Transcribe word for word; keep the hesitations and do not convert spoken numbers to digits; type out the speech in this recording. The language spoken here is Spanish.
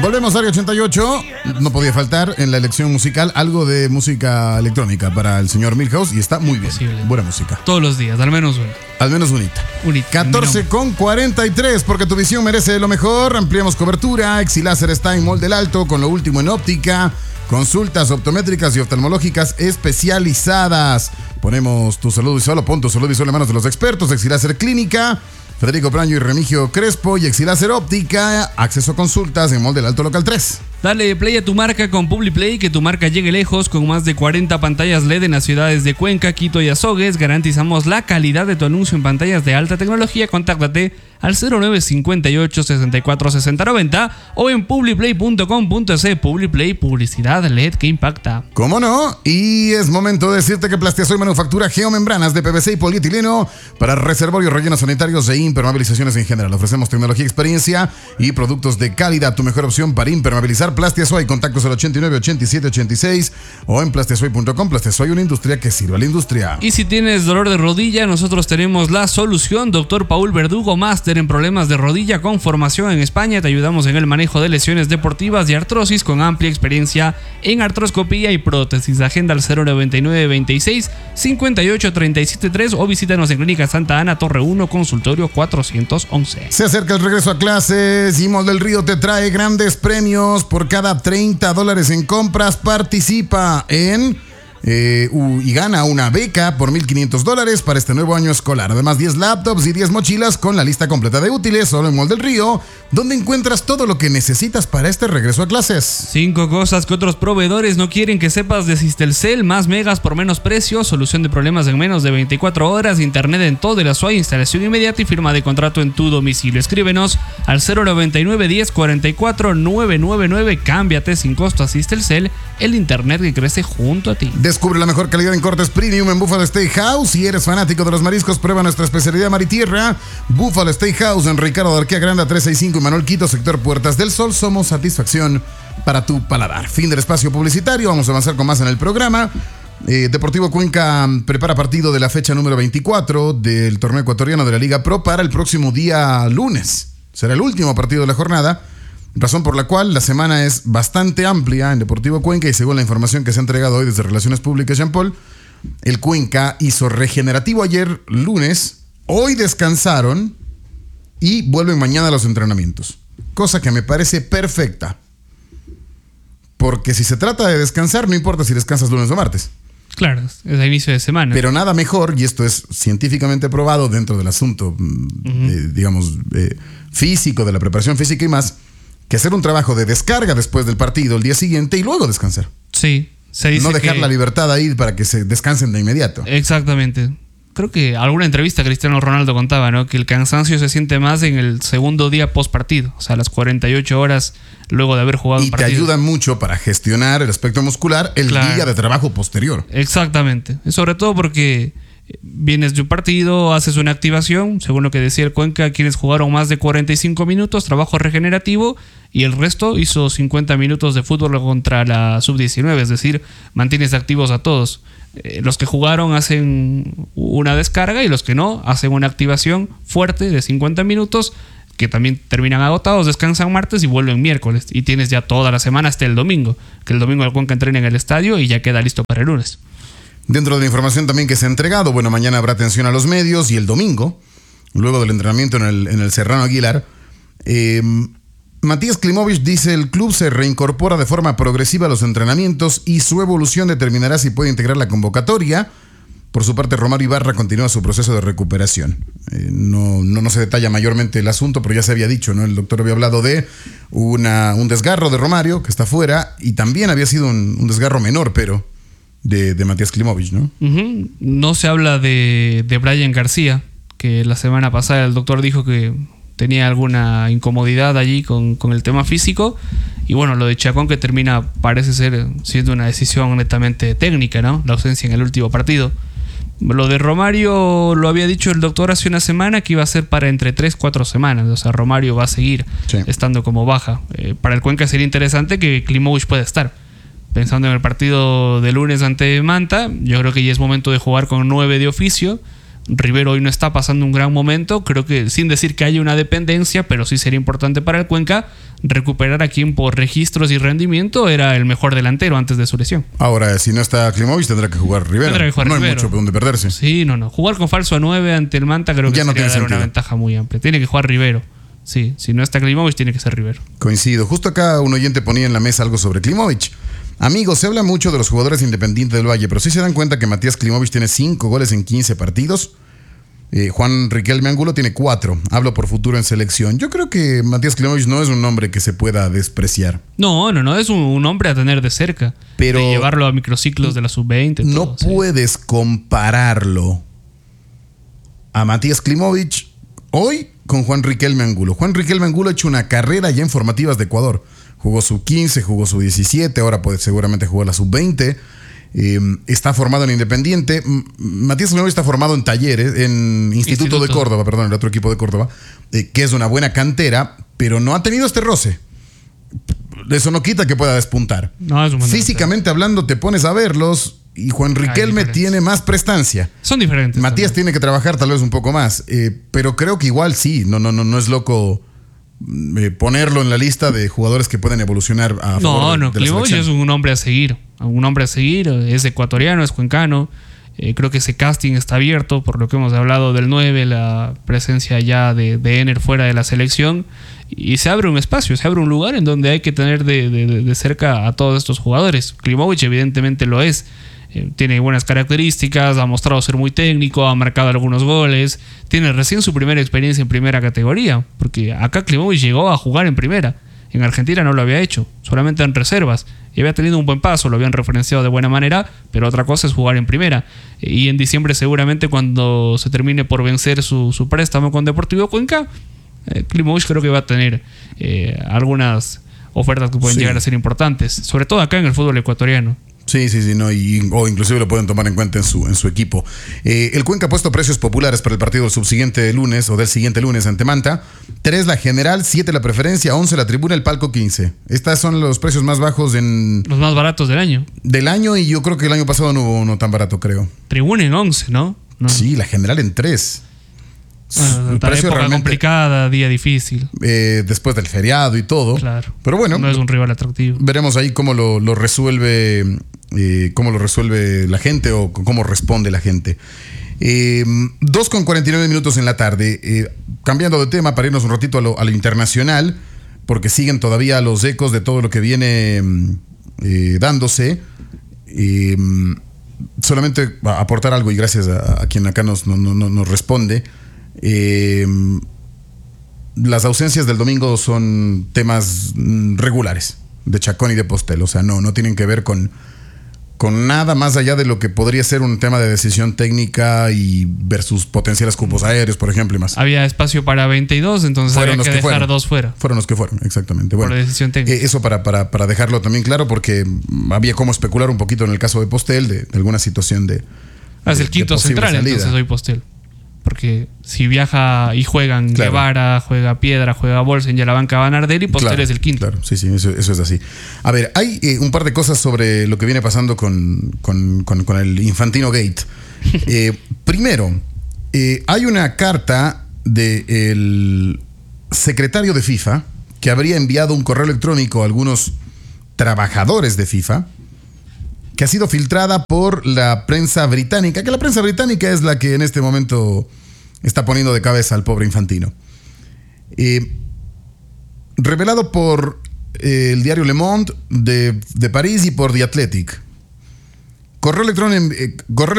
Volvemos a Área ochenta y ocho. No podía faltar en la elección musical algo de música electrónica para el señor Milhouse y está muy bien. Posible. Buena música. Todos los días, al menos una. Al menos unita. Unita. catorce con cuarenta y tres, porque tu visión merece lo mejor. Ampliamos cobertura. Exiláser está en Mall del Alto con lo último en óptica. Consultas optométricas y oftalmológicas especializadas. Ponemos tu salud visual o pon tu salud visual en manos de los expertos. Exiláser Clínica, Federico Praño y Remigio Crespo, y Exiláser Óptica. Acceso a consultas en Mall del Alto Local tres. Dale play a tu marca con PubliPlay, que tu marca llegue lejos. Con más de cuarenta pantallas L E D en las ciudades de Cuenca, Quito y Azogues, garantizamos la calidad de tu anuncio en pantallas de alta tecnología. Contáctate al cero nueve cincuenta y ocho sesenta y cuatro sesenta noventa o en publiplay punto com punto es. PubliPlay, publicidad L E D que impacta. ¿Cómo no? Y es momento de decirte que Plastiasoy manufactura geomembranas de P V C y polietileno para reservorios, rellenos sanitarios e impermeabilizaciones en general. Ofrecemos tecnología, experiencia y productos de calidad. Tu mejor opción para impermeabilizar. Plastiasoy. Contactos al ochenta y nueve ochenta y siete ochenta y seis o en plastiasoy punto com. Plastiasoy, una industria que sirve a la industria. Y si tienes dolor de rodilla, nosotros tenemos la solución. Doctor Paul Verdugo, máster en problemas de rodilla con formación en España. Te ayudamos en el manejo de lesiones deportivas y artrosis con amplia experiencia en artroscopía y prótesis. Agenda al cero noventa y nueve veintiséis cincuenta y ocho treinta y siete tres o visítanos en Clínica Santa Ana, Torre uno, consultorio cuatrocientos once. Se acerca el regreso a clases y Mall del Río te trae grandes premios. Por cada treinta dólares en compras, participa en eh, uh, y gana una beca por mil quinientos dólares para este nuevo año escolar. Además, diez laptops y diez mochilas con la lista completa de útiles, solo en Mall del Río, donde encuentras todo lo que necesitas para este regreso a clases. Cinco cosas que otros proveedores no quieren que sepas de Sistelcel: más megas por menos precio, solución de problemas en menos de veinticuatro horas, internet en todo el Azuay, instalación inmediata y firma de contrato en tu domicilio. Escríbenos al cero noventa y nueve diez cuarenta y cuatro novecientos noventa y nueve. Cámbiate sin costo a Sistelcel, el internet que crece junto a ti. Descubre la mejor calidad en cortes premium en Buffalo Steakhouse. Si eres fanático de los mariscos, prueba nuestra especialidad mar y tierra. Buffalo Steakhouse en Ricardo de Arquea Granda trescientos sesenta y cinco y Manuel Quito, sector Puertas del Sol. Somos satisfacción para tu paladar. Fin del espacio publicitario. Vamos a avanzar con más en el programa. Eh, Deportivo Cuenca prepara partido de la fecha número veinticuatro del torneo ecuatoriano de la Liga Pro para el próximo día lunes. Será el último partido de la jornada, razón por la cual la semana es bastante amplia en Deportivo Cuenca, y según la información que se ha entregado hoy desde Relaciones Públicas Jean Paul, el Cuenca hizo regenerativo ayer lunes, hoy descansaron y vuelven mañana a los entrenamientos, cosa que me parece perfecta, porque si se trata de descansar, no importa si descansas lunes o martes. Claro, es el inicio de semana. Pero nada mejor, y esto es científicamente probado dentro del asunto, uh-huh. eh, digamos, eh, físico, de la preparación física y más, que hacer un trabajo de descarga después del partido el día siguiente y luego descansar. Sí, se dice no dejar que... la libertad ahí para que se descansen de inmediato. Exactamente. Creo que alguna entrevista Cristiano Ronaldo contaba, ¿no?, que el cansancio se siente más en el segundo día post partido, o sea, las cuarenta y ocho horas luego de haber jugado y un partido. Y te ayuda mucho para gestionar el aspecto muscular el claro. día de trabajo posterior. Exactamente. Sobre todo porque vienes de un partido, haces una activación, según lo que decía el Cuenca, quienes jugaron más de cuarenta y cinco minutos, trabajo regenerativo, y el resto hizo cincuenta minutos de fútbol contra la sub diecinueve, es decir, mantienes activos a todos. Eh, los que jugaron hacen una descarga y los que no hacen una activación fuerte de cincuenta minutos, que también terminan agotados, descansan martes y vuelven miércoles, y tienes ya toda la semana hasta el domingo, que el domingo el Cuenca entrena en el estadio y ya queda listo para el lunes. Dentro de la información también que se ha entregado, bueno, mañana habrá atención a los medios, y el domingo, luego del entrenamiento en el, en el Serrano Aguilar, eh, Matías Klimovich dice: el club se reincorpora de forma progresiva a los entrenamientos y su evolución determinará si puede integrar la convocatoria. Por su parte, Romario Ibarra continúa su proceso de recuperación. Eh, no, no, no se detalla mayormente el asunto, pero ya se había dicho, ¿no? El doctor había hablado de una, un desgarro de Romario, que está fuera, y también había sido un, un desgarro menor, pero de, de Matías Klimovich, ¿no? Uh-huh. No se habla de, de Brian García, que la semana pasada el doctor dijo que tenía alguna incomodidad allí con, con el tema físico. Y bueno, lo de Chacón, que termina, parece ser siendo una decisión netamente técnica, ¿no? La ausencia en el último partido. Lo de Romario lo había dicho el doctor hace una semana, que iba a ser para entre tres, cuatro semanas. O sea, Romario va a seguir sí. estando como baja. Eh, para el Cuenca sería interesante que Klimovich pueda estar. Pensando en el partido de lunes ante Manta, yo creo que ya es momento de jugar con nueve de oficio, Rivero hoy no está pasando un gran momento. Creo que, sin decir que haya una dependencia, pero sí sería importante para el Cuenca recuperar a quien por registros y rendimiento era el mejor delantero antes de su lesión. Ahora, si no está Klimovic, tendrá que jugar Rivero. Tendrá que jugar no Rivero. hay mucho donde perderse. Sí, no, no. Jugar con falso a nueve ante el Manta creo que Ya no sería tiene dar una sentido. ventaja muy amplia. Tiene que jugar Rivero. Sí, si no está Klimovic, tiene que ser Rivero. Coincido. Justo acá un oyente ponía en la mesa algo sobre Klimovic. Amigos, se habla mucho de los jugadores independientes del Valle, pero sí se dan cuenta que Matías Klimovic tiene cinco goles en quince partidos. Eh, Juan Riquelme Angulo tiene cuatro. Hablo por futuro en selección. Yo creo que Matías Klimovic no es un nombre que se pueda despreciar. No, no, no. Es un, un hombre a tener de cerca. Pero de llevarlo a microciclos de la sub veinte. No todo, sí. puedes compararlo a Matías Klimovic hoy con Juan Riquelme Angulo. Juan Riquelme Angulo ha hecho una carrera ya en formativas de Ecuador. Jugó sub quince, jugó sub diecisiete, ahora puede seguramente jugar la sub veinte. Eh, está formado en Independiente. M- Matías Klimovic está formado en Talleres, en Instituto, Instituto. de Córdoba, perdón, el otro equipo de Córdoba, eh, que es una buena cantera, pero no ha tenido este roce. Eso no quita que pueda despuntar. No, es un buen Físicamente hablando, te pones a verlos y Juan Riquelme diferencia. tiene más prestancia. Son diferentes. Matías también. tiene que trabajar tal vez un poco más, eh, pero creo que igual sí, no, no, no, no es loco eh, ponerlo en la lista de jugadores que pueden evolucionar a favor No, de, no. de la Klimovic es selección. un hombre a seguir. Un hombre a seguir. Es ecuatoriano, es cuencano. Eh, creo que ese casting está abierto, por lo que hemos hablado del nueve, la presencia ya de, de Ener fuera de la selección. Y se abre un espacio, se abre un lugar en donde hay que tener de, de, de cerca a todos estos jugadores. Klimovic evidentemente lo es. Eh, tiene buenas características, ha mostrado ser muy técnico, ha marcado algunos goles. Tiene recién su primera experiencia en primera categoría, porque acá Klimovic llegó a jugar en primera. En Argentina no lo había hecho, solamente en reservas. Y había tenido un buen paso, lo habían referenciado de buena manera, pero otra cosa es jugar en primera. Y en diciembre seguramente cuando se termine por vencer su, su préstamo con Deportivo Cuenca, eh, Klimovic creo que va a tener eh, algunas ofertas que pueden Sí. llegar a ser importantes, sobre todo acá en el fútbol ecuatoriano. Sí, sí, sí, no, y, o inclusive lo pueden tomar en cuenta en su, en su equipo. Eh, el Cuenca ha puesto precios populares para el partido del subsiguiente lunes o del siguiente lunes ante Manta. tres la general, siete la preferencia, once la tribuna, el palco quince. Estos son los precios más bajos en, Los más baratos del año. del año y yo creo que el año pasado no hubo uno tan barato, creo. Tribuna en once, ¿no? no. Sí, la general en tres. Bueno, El tal precio época realmente, complicada, día difícil. eh, después del feriado y todo. Claro. Pero bueno, No es un rival atractivo. veremos ahí cómo lo, lo resuelve eh, cómo lo resuelve la gente o c- cómo responde la gente. Eh, dos con cuarenta y nueve minutos en la tarde. Eh, cambiando de tema para irnos un ratito a lo, a lo internacional, porque siguen todavía los ecos de todo lo que viene eh, dándose. Eh, solamente a- aportar algo y gracias a, a quien acá nos, no- no- no- nos responde. Eh, las ausencias del domingo son temas mm, regulares de Chacón y de Postel, o sea, no, no tienen que ver con, con nada más allá de lo que podría ser un tema de decisión técnica y versus potenciales cupos aéreos, por ejemplo, y más. Había espacio para veintidós, entonces Fueron había los que que dejar fueron. dos fuera. Fueron los que fueron, exactamente. Bueno, Por decisión técnica. eh, eso para, para, para dejarlo también claro, porque mm, había como especular un poquito en el caso de Postel de, de alguna situación de. Ah, es de- el quinto de posible central, salida. entonces hoy Postel. Porque si viaja y juegan Claro. Guevara, juega Piedra, juega Bolsen y a la banca van Nardelli, Postel Claro, es el quinto. Claro, sí, sí, eso, eso es así. A ver, hay eh, un par de cosas sobre lo que viene pasando con, con, con- con el Infantino Gate. Eh, primero, eh, hay una carta del secretario de FIFA que habría enviado un correo electrónico a algunos trabajadores de FIFA, que ha sido filtrada por la prensa británica, que la prensa británica es la que en este momento está poniendo de cabeza al pobre Infantino. Eh, revelado por eh, el diario Le Monde de, de París y por The Athletic. Correo electrónico, eh, correo